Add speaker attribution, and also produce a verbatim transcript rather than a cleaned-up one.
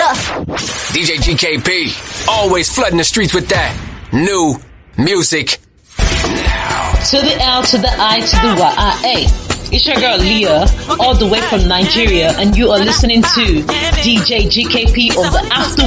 Speaker 1: Yeah.
Speaker 2: D J G K P, always flooding the streets with that new music.
Speaker 3: To the L, to the I, to the Y. Uh, hey, it's your girl Leah, all the way from Nigeria, and you are listening to D J G K P on the After